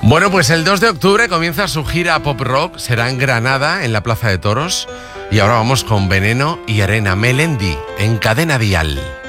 Bueno, pues el 2 de octubre comienza su gira pop rock, será en Granada, en la Plaza de Toros. Y ahora vamos con Veneno y Arena Melendi, en Cadena Dial.